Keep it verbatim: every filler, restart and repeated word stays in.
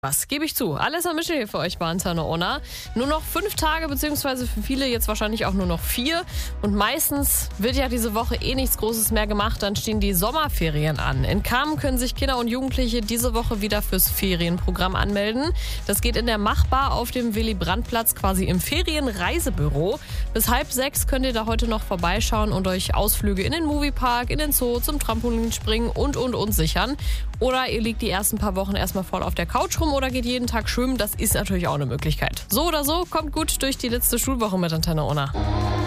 Was gebe ich zu? Alessa Mischel hier für euch bei Antenne Ona. Nur noch fünf Tage, beziehungsweise für viele jetzt wahrscheinlich auch nur noch vier. Und meistens wird ja diese Woche eh nichts Großes mehr gemacht. Dann stehen die Sommerferien an. In Kamen können sich Kinder und Jugendliche diese Woche wieder fürs Ferienprogramm anmelden. Das geht in der Machbar auf dem Willy-Brandt-Platz, quasi im Ferienreisebüro. Bis halb sechs könnt ihr da heute noch vorbeischauen und euch Ausflüge in den Moviepark, in den Zoo, zum Trampolinspringen und, und, und sichern. Oder ihr liegt die ersten paar Wochen erstmal voll auf der Couch rum oder geht jeden Tag schwimmen. Das ist natürlich auch eine Möglichkeit. So oder so, kommt gut durch die letzte Schulwoche mit Antenne Ona.